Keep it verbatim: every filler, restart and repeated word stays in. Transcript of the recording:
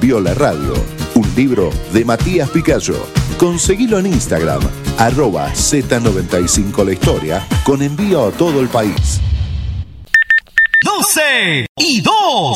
cambió la radio. Un libro de Matías Picayo. Conseguilo en Instagram, arroba Z noventa y cinco La Historia, con envío a todo el país. doce y dos.